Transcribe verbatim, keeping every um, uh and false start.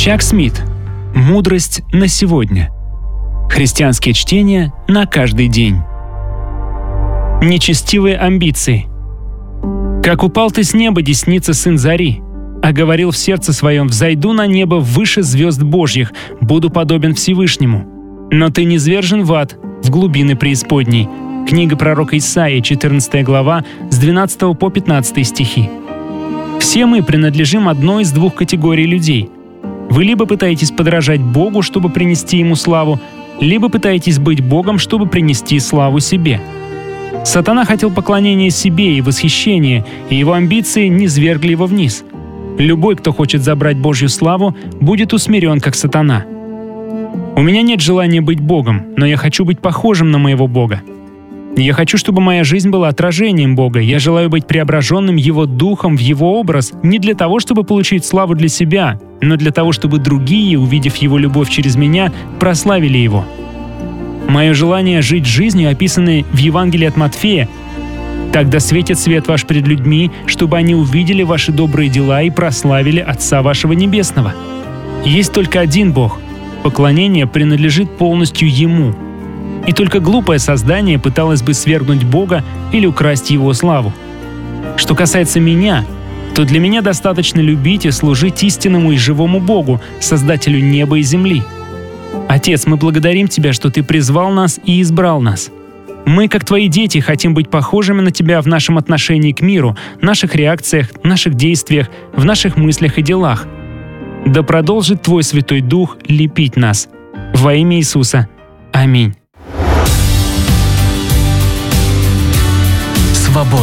Чак Смит. Мудрость на сегодня. Христианские чтения на каждый день. Нечестивые амбиции. «Как упал ты с неба, десница сын зари, а говорил в сердце своем: взойду на небо выше звезд Божьих, буду подобен Всевышнему. Но ты низвержен в ад, в глубины преисподней». Книга пророка Исаии, четырнадцатая глава, с двенадцатого по пятнадцатый стихи. Все мы принадлежим одной из двух категорий людей. Вы либо пытаетесь подражать Богу, чтобы принести Ему славу, либо пытаетесь быть Богом, чтобы принести славу себе. Сатана хотел поклонения себе и восхищения, и его амбиции низвергли его вниз. Любой, кто хочет забрать Божью славу, будет усмирен, как сатана. У меня нет желания быть Богом, но я хочу быть похожим на моего Бога. Я хочу, чтобы моя жизнь была отражением Бога. Я желаю быть преображенным Его Духом в Его образ не для того, чтобы получить славу для себя, но для того, чтобы другие, увидев Его любовь через меня, прославили Его. Мое желание жить жизнью, описанной в Евангелии от Матфея: «Тогда светит свет ваш пред людьми, чтобы они увидели ваши добрые дела и прославили Отца вашего Небесного». Есть только один Бог. Поклонение принадлежит полностью Ему. И только глупое создание пыталось бы свергнуть Бога или украсть Его славу. Что касается меня, то для меня достаточно любить и служить истинному и живому Богу, Создателю неба и земли. Отец, мы благодарим Тебя, что Ты призвал нас и избрал нас. Мы, как Твои дети, хотим быть похожими на Тебя в нашем отношении к миру, наших реакциях, наших действиях, в наших мыслях и делах. Да продолжит Твой Святой Дух лепить нас. Во имя Иисуса. Аминь. Свободный